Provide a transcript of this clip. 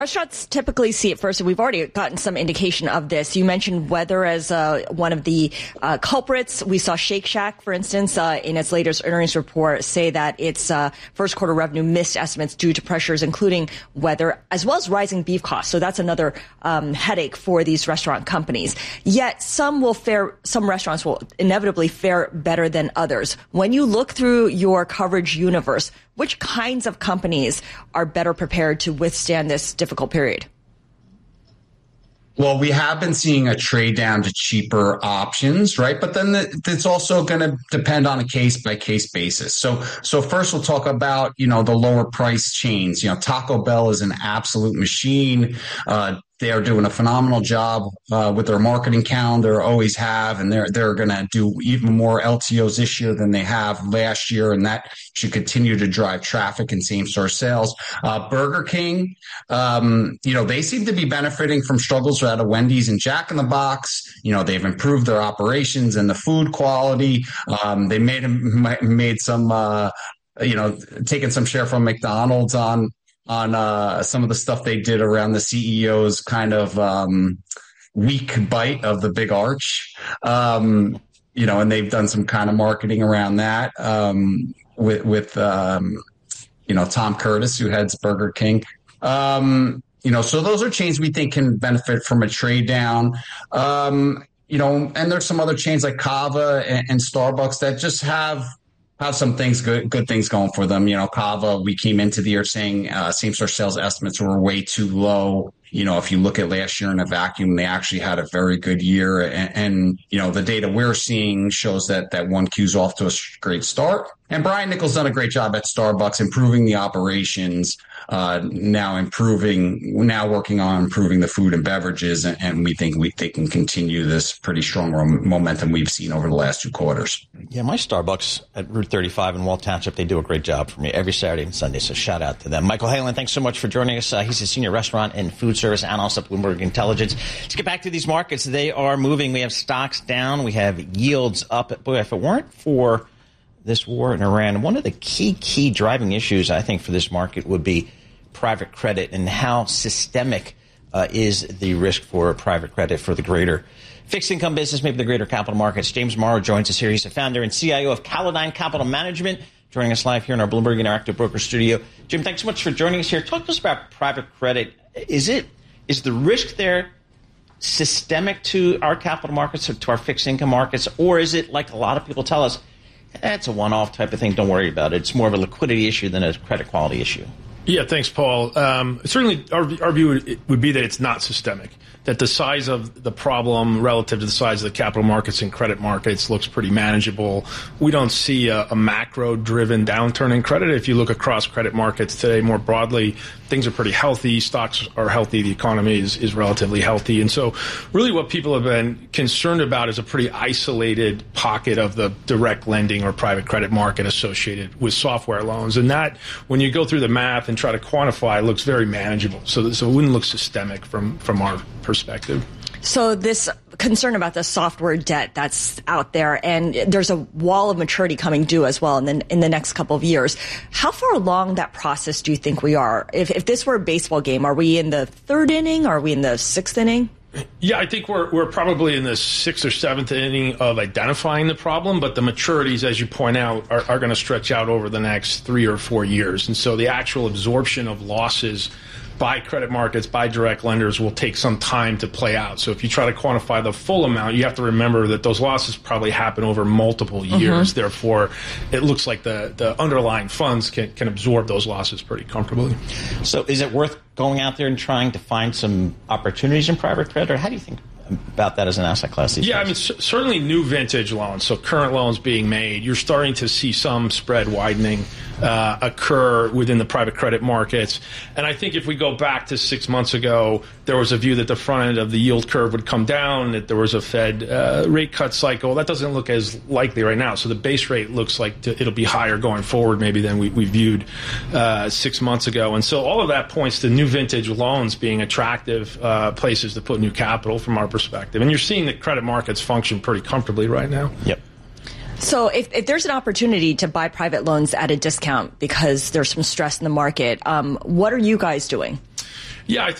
Restaurants typically see it first, and we've already gotten some indication of this. You mentioned weather as one of the culprits. We saw Shake Shack, for instance, in its latest earnings report, say that its first quarter revenue missed estimates due to pressures, including weather, as well as rising beef costs. So that's another headache for these restaurant companies. Yet some restaurants will inevitably fare better than others. When you look through your coverage universe, which kinds of companies are better prepared to withstand this difficult period? Well, we have been seeing a trade down to cheaper options, right? But then it's also going to depend on a case by case basis. So first we'll talk about, the lower price chains. Taco Bell is an absolute machine. They are doing a phenomenal job with their marketing calendar, always have, and they're going to do even more LTOs this year than they have last year, and that should continue to drive traffic and same-store sales. Burger King, they seem to be benefiting from struggles out of Wendy's and Jack in the Box. They've improved their operations and the food quality. They made some, taking some share from McDonald's on some of the stuff they did around the CEO's kind of weak bite of the big arch, and they've done some kind of marketing around that with Tom Curtis, who heads Burger King. So those are chains we think can benefit from a trade down. And there's some other chains like Cava and Starbucks that just have some things, good things going for them. Cava, we came into the year saying same-store sales estimates were way too low. If you look at last year in a vacuum, they actually had a very good year. And the data we're seeing shows that 1Q's off to a great start. And Brian Nichols done a great job at Starbucks, improving the operations, now working on improving the food and beverages. And we think they can continue this pretty strong momentum we've seen over the last 2 quarters. Yeah, my Starbucks at Route 35 in Walt Township, they do a great job for me every Saturday and Sunday. So shout out to them. Michael Halen, thanks so much for joining us. He's a senior restaurant and food service analyst at Bloomberg Intelligence. Let's get back to these markets. They are moving. We have stocks down. We have yields up. Boy, if it weren't for this war in Iran, one of the key driving issues, I think, for this market would be private credit and how systemic is the risk for private credit for the greater fixed income business, maybe the greater capital markets. James Morrow joins us here. He's the founder and CIO of Callodine Capital Management, joining us live here in our Bloomberg Interactive Broker Studio. Jim, thanks so much for joining us here. Talk to us about private credit. Is the risk there systemic to our capital markets or to our fixed income markets, or is it like a lot of people tell us, it's a one-off type of thing, don't worry about it. It's more of a liquidity issue than a credit quality issue? Yeah, thanks, Paul. Certainly our view would be that it's not systemic, that the size of the problem relative to the size of the capital markets and credit markets looks pretty manageable. We don't see a macro-driven downturn in credit. If you look across credit markets today more broadly, things are pretty healthy. Stocks are healthy. The economy is relatively healthy. And so really what people have been concerned about is a pretty isolated pocket of the direct lending or private credit market associated with software loans. And that, when you go through the math and try to quantify, it looks very manageable. So it wouldn't look systemic from our perspective. So this concern about the software debt that's out there, and there's a wall of maturity coming due as well in the next couple of years. How far along that process do you think we are? If this were a baseball game, are we in the 3rd inning? Are we in the 6th inning? Yeah, I think we're probably in the 6th or 7th inning of identifying the problem, but the maturities, as you point out, are going to stretch out over the next 3 or 4 years. And so the actual absorption of losses by credit markets, by direct lenders, will take some time to play out. So if you try to quantify the full amount, you have to remember that those losses probably happen over multiple years. Mm-hmm. Therefore, it looks like the underlying funds can absorb those losses pretty comfortably. So is it worth going out there and trying to find some opportunities in private credit, or how do you think about that as an asset class these days? I mean, certainly new vintage loans, so current loans being made, you're starting to see some spread widening occur within the private credit markets. And I think if we go back to 6 months ago, there was a view that the front end of the yield curve would come down, that there was a Fed rate cut cycle. That doesn't look as likely right now. So the base rate looks like it'll be higher going forward maybe than we viewed 6 months ago. And so all of that points to new vintage loans being attractive places to put new capital from our perspective. And you're seeing the credit markets function pretty comfortably right now. Yep. So if there's an opportunity to buy private loans at a discount because there's some stress in the market, what are you guys doing? Yeah, I think